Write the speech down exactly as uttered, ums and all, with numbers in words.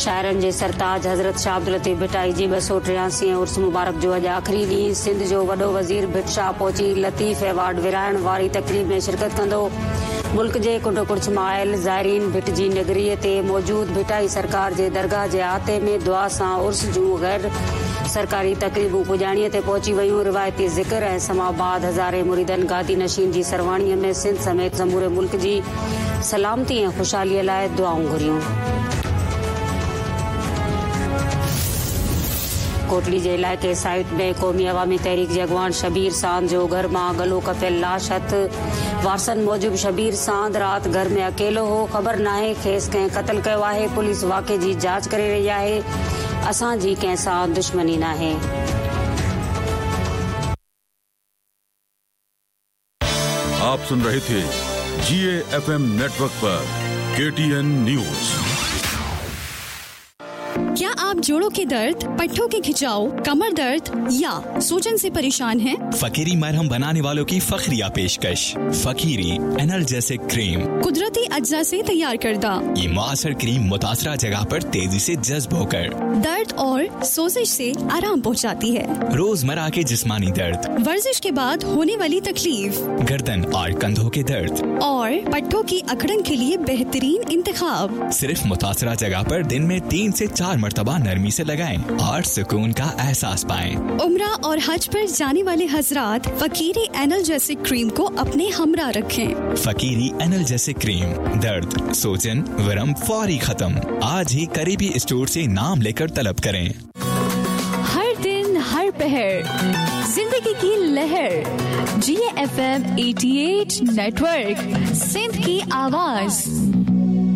शाइरनि जे सरताज हज़रत शाह अब्दुल लतीफ़ भिटाई जी ॿ सौ टियासी उर्स मुबारक जो अॼु आख़िरी ॾींहुं सिंध जो वॾो वज़ीर भिट शाह पहुची लतीफ़ एवार्ड विराइण वारी तक़रीब में शिरकत कंदो। मुल्क जे कुंड कुड़िछ मां आयल ज़ाइरीन भिट जी नगरीअ ते मौजूद भिटाई सरकार जे दरगाह जे आते में दुआ सां उर्स जूं गैर सरकारी तकरीबूं पुॼाणीअ ते पहुची वयूं। रिवायती ज़िक्र ऐं समाबाद हज़ारे मुरीदनि गादी नशीन जी सरवाणीअ में सिंध समेत समूरे मुल्क जी सलामती ऐं ख़ुशहालीअ लाइ दुआऊं घुरियूं। कोटली जे इलाइक़े साइट में क़ौमी अवामी तहरीक जे अॻवान शबीर सांद जो घर मां गलो कपियल लाश हथ। वारसनि मूजिब शबीर सांद राति घर में अकेलो हो। ख़बर नाहे खेसि कंहिं क़त्ल कयो आहे। पुलिस वाक़े जी जांच करे रही आहे। असांजी कंहिं सां दुश्मनी नाहे। आप सुन रहे थे जीए एफएम नेटवर्क पर केटीएन न्यूज। क्या आप जोड़ों के दर्द, पट्टों के खिंचाव, कमर दर्द या सूजन से परेशान हैं? फकीरी मरहम बनाने वालों की फखरिया पेशकश फकीरी एनाल्जेसिक क्रीम कुदरती अज्जा से तैयार करदा। ये मुअस्सर क्रीम मुतासरा जगह पर तेजी से जज्ब होकर दर्द और सोजिश से आराम पहुंचाती है। रोजमर्रा के जिस्मानी दर्द, वर्जिश के बाद होने वाली तकलीफ, गर्दन और कंधों के दर्द और पट्टों की अकड़न के लिए बेहतरीन इंतखाब। सिर्फ मुतासरा जगह पर दिन में तीन से चार मर्तबा नरमी से लगाएं और सुकून का एहसास पाएं। उम्रा और हज पर जाने वाले हजरात फकीरी एनाल्जेसिक क्रीम को अपने हमरा रखें। फकीरी एनाल्जेसिक क्रीम, दर्द, सोजन, वरम फौरी खत्म। आज ही करीबी स्टोर से नाम लेकर तलब करें। हर दिन हर पहर जिंदगी की लहर। जी एफ एम अठासी नेटवर्क, सिंध की आवाज।